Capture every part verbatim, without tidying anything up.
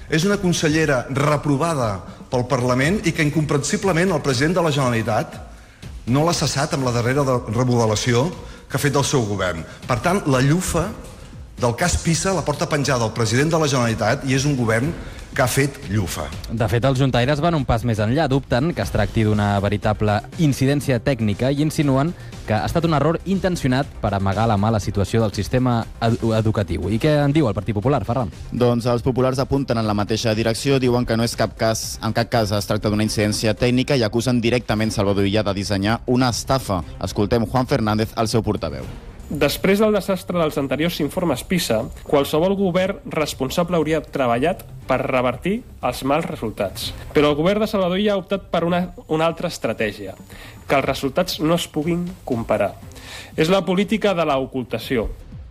És una consellera reprovada pel Parlament i que incomprensiblement el president de la Generalitat no l'ha cessat amb la darrera remodelació que ha fet del seu govern. Per tant, la llufa del cas Pisa la porta penjada el president de la Generalitat i és un govern que ha fet llufa. De fet, els juntaires van un pas més enllà, dubten que es tracti d'una veritable incidència tècnica i insinuen que ha estat un error intencionat per amagar la mala situació del sistema edu educatiu. I què en diu el Partit Popular, Ferran? Doncs els populars apunten en la mateixa direcció, diuen que no és cap cas, en cap cas es tracta d'una incidència tècnica i acusen directament Salvador Illa de dissenyar una estafa. Escoltem Juan Fernández, el seu portaveu. Després del desastre dels anteriors informes PISA, qualsevol govern responsable hauria treballat per revertir els mals resultats. Però el govern de Salvador Illa ha optat per una, una altra estratègia, que els resultats no es puguin comparar. És la política de l'ocultació.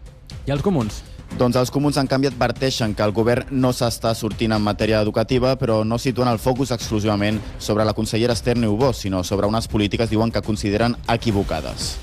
I els comuns? Doncs els comuns, en canvi, adverteixen que el govern no s'està sortint en matèria educativa, però no situen el focus exclusivament sobre la consellera Esther Niubó, sinó sobre unes polítiques, diuen, que consideren equivocades.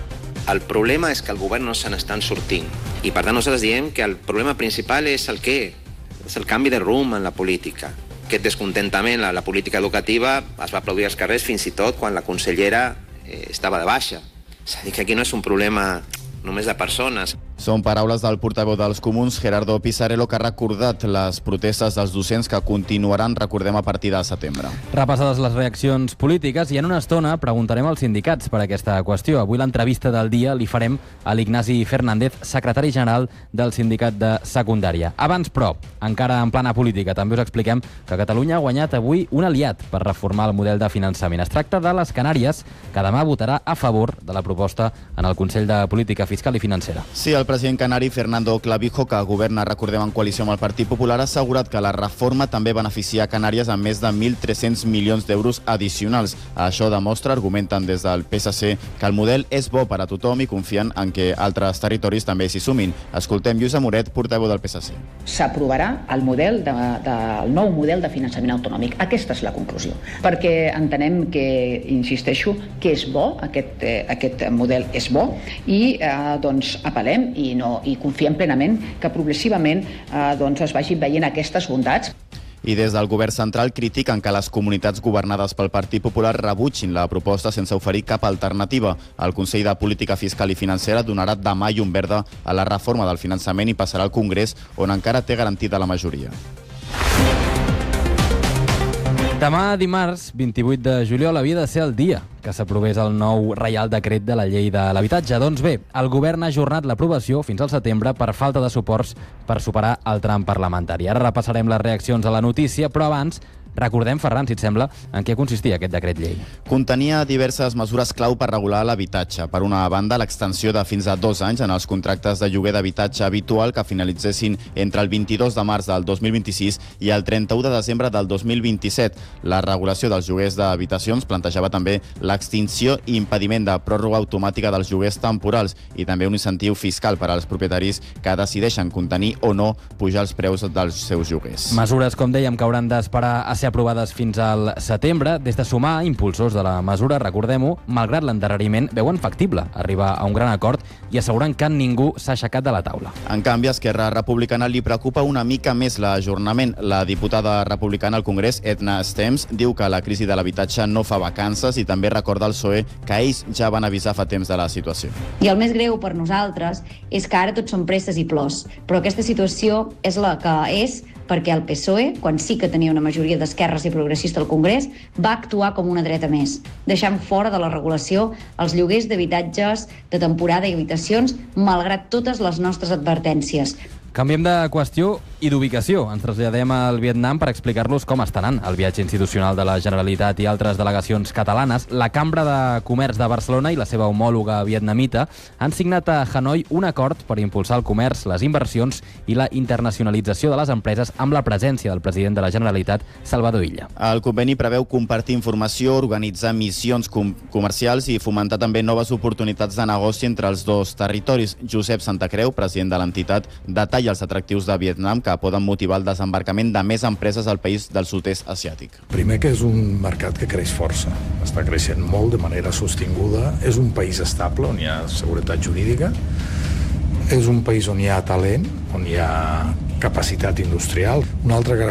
El problema és que el govern no se n'estan sortint. I per tant nosaltres diem que el problema principal és el què? És el canvi de rumb en la política. Aquest descontentament, la, la política educativa, es va aplaudir als carrers fins i tot quan la consellera eh, estava de baixa. És a dir, que aquí no és un problema només de persones. Són paraules del portaveu dels comuns, Gerardo Pisarello, que ha recordat les protestes dels docents que continuaran, recordem, a partir de setembre. Repassades les reaccions polítiques i en una estona preguntarem als sindicats per aquesta qüestió. Avui l'entrevista del dia li farem a l'Ignasi Fernández, secretari general del sindicat de secundària. Abans, però, encara en plana política, també us expliquem que Catalunya ha guanyat avui un aliat per reformar el model de finançament. Es tracta de les Canàries, que demà votarà a favor de la proposta en el Consell de Política Fiscal i Financera. Sí, el president canari Fernando Clavijo, que governa, recordem, en coalició amb el Partit Popular, ha assegurat que la reforma també beneficia Canàries amb més de mil tres-cents milions d'euros addicionals. Això demostra, argumenten des del P S C, que el model és bo per a tothom i confien en que altres territoris també s'hi sumin. Escoltem Lluïsa Moret, portaveu del P S C. S'aprovarà el model de, de, el nou model de finançament autonòmic. Aquesta és la conclusió. Perquè entenem que, insisteixo, que és bo, aquest, eh, aquest model és bo, i eh, doncs apel·lem i, no, i confiem plenament que progressivament eh, doncs es vagin veient aquestes bondats. I des del govern central critiquen que les comunitats governades pel Partit Popular rebutgin la proposta sense oferir cap alternativa. El Consell de Política Fiscal i Financera donarà demà llum verda a la reforma del finançament i passarà al Congrés, on encara té garantida la majoria. Demà, dimarts, vint-i-vuit de juliol, havia de ser el dia que s'aprovés el nou Reial Decret de la Llei de l'Habitatge. Doncs bé, el govern ha ajornat l'aprovació fins al setembre per falta de suports per superar el tram parlamentari. Ara repassarem les reaccions a la notícia, però abans recordem, Ferran, si et sembla, en què consistia aquest decret llei. Contenia diverses mesures clau per regular l'habitatge. Per una banda, l'extensió de fins a dos anys en els contractes de lloguer d'habitatge habitual que finalitzessin entre el vint-i-dos de març del dos mil vint-i-sis i el trenta-u de desembre del dos mil vint-i-set. La regulació dels lloguers d'habitacions plantejava també l'extinció i impediment de pròrroga automàtica dels lloguers temporals i també un incentiu fiscal per als propietaris que decideixen contenir o no pujar els preus dels seus lloguers. Mesures, com dèiem, que hauran d'esperar a ser aprovades fins al setembre. Des de Sumar, impulsors de la mesura, recordem-ho, malgrat l'endarreriment, veuen factible arribar a un gran acord i asseguren que ningú s'ha aixecat de la taula. En canvi, a Esquerra Republicana li preocupa una mica més l'ajornament. La diputada republicana al Congrés, Edna Stems, diu que la crisi de l'habitatge no fa vacances i també recorda al P S O E que ells ja van avisar fa temps de la situació. I el més greu per nosaltres és que ara tot són presses i plors, però aquesta situació és la que és perquè el P S O E, quan sí que tenia una majoria d'esquerres i progressista al Congrés, va actuar com una dreta més, deixant fora de la regulació els lloguers d'habitatges de temporada i habitacions, malgrat totes les nostres advertències. Canviem de qüestió i d'ubicació. Ens traslladem al Vietnam per explicar-los com està anant el viatge institucional de la Generalitat i altres delegacions catalanes. La Cambra de Comerç de Barcelona i la seva homòloga vietnamita han signat a Hanoi un acord per impulsar el comerç, les inversions i la internacionalització de les empreses amb la presència del president de la Generalitat, Salvador Illa. El conveni preveu compartir informació, organitzar missions com comercials i fomentar també noves oportunitats de negoci entre els dos territoris. Josep Santacreu, president de l'entitat, detalla i els atractius de Vietnam que poden motivar el desembarcament de més empreses al país del sud-est asiàtic. Primer, que és un mercat que creix força, està creixent molt de manera sostinguda, és un país estable on hi ha seguretat jurídica, és un país on hi ha talent, on hi ha capacitat industrial. Una altra